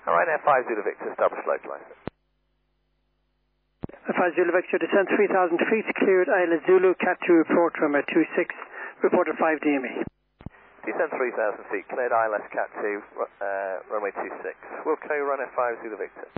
Alright, F5 Zulu Victor, establish localizer. F5 Zulu Victor, descend 3,000 feet, cleared Isla Zulu, Cat 2 report, runway 26, reported 5 DME. Descend 3,000 feet, cleared ILS Cat 2, runway 26. We'll clear run F5 Zulu Victor.